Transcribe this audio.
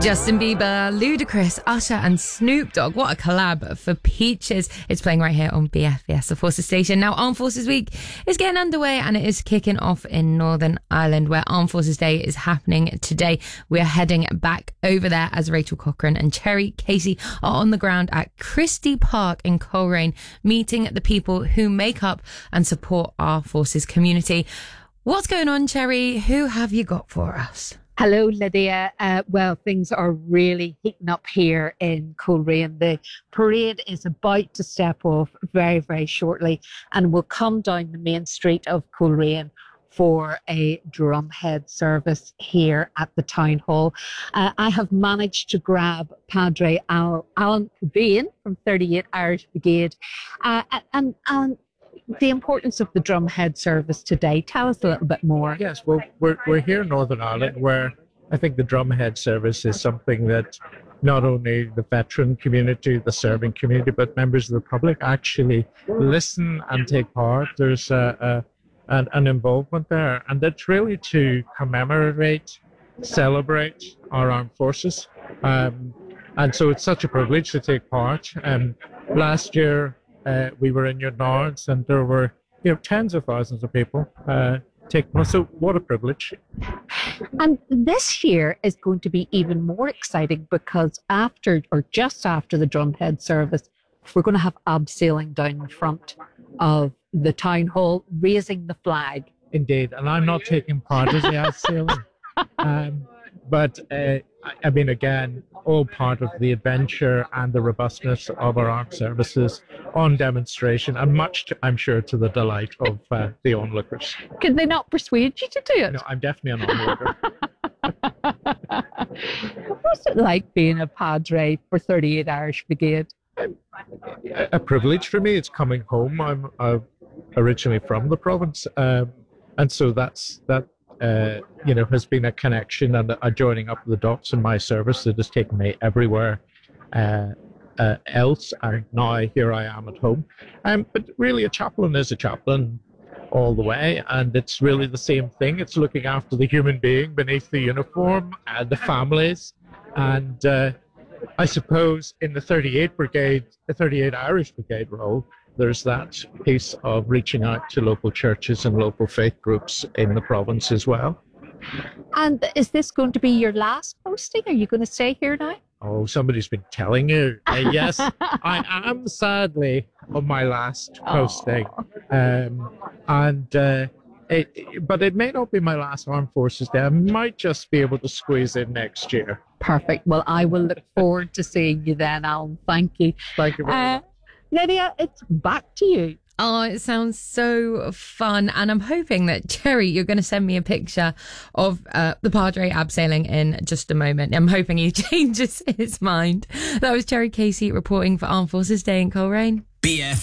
Justin Bieber, Ludacris, Usher and Snoop Dogg. What a collab for Peaches. It's playing right here on BFBS, the Forces station. Now, Armed Forces Week is getting underway and it is kicking off in Northern Ireland, where Armed Forces Day is happening today. We are heading back over there as Rachel Cochran and Cherry Casey are on the ground at Christie Park in Coleraine, meeting the people who make up and support our Forces community. What's going on, Cherry? Who have you got for us? Hello, Lydia. Well, things are really heating up here in Coleraine. The parade is about to step off very, very shortly and will come down the main street of Coleraine for a drumhead service here at the town hall. I have managed to grab Padre Alan Cobain from 38 Irish Brigade. And the importance of the drumhead service today. Tell us a little bit more. Yes, well, we're here in Northern Ireland, where I think the drumhead service is something that not only the veteran community, the serving community, but members of the public actually listen and take part. There's an involvement there, and that's really to commemorate, celebrate our armed forces. And so it's such a privilege to take part. Last year, we were in your Nards and there were, tens of thousands of people taking part. So what a privilege. And this year is going to be even more exciting because just after the drumhead service, we're going to have abseiling down in front of the town hall, raising the flag. Indeed. And I'm not taking part in the abseiling. But I mean, again, all part of the adventure and the robustness of our armed services on demonstration, and much, I'm sure, to the delight of the onlookers. Could they not persuade you to do it? No, I'm definitely an onlooker. What's it like being a Padre for 38 Irish Brigade? A privilege for me. It's coming home. I'm originally from the province, and so that has been a connection and a joining up the dots in my service that has taken me everywhere else. And now here I am at home. But really, a chaplain is a chaplain all the way. And it's really the same thing. It's looking after the human being beneath the uniform and the families. And I suppose in the 38 Irish Brigade role, there's that piece of reaching out to local churches and local faith groups in the province as well. And is this going to be your last posting? Are you going to stay here now? Oh, somebody's been telling you. Yes, I am sadly on my last posting. But it may not be my last Armed Forces Day. I might just be able to squeeze in next year. Perfect. Well, I will look forward to seeing you then, Alan. Thank you. Thank you very much. Lydia, it's back to you. Oh, it sounds so fun. And I'm hoping that, Cherry, you're going to send me a picture of the Padre abseiling in just a moment. I'm hoping he changes his mind. That was Cherry Casey reporting for Armed Forces Day in Coleraine. BF